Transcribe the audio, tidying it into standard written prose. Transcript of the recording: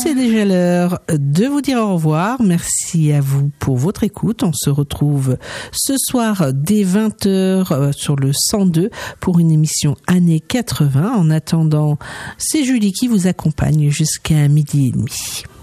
C'est déjà l'heure de vous dire au revoir. Merci à vous pour votre écoute. On se retrouve ce soir dès 20h sur le 102 pour une émission années 80. En attendant, c'est Julie qui vous accompagne jusqu'à 12h30.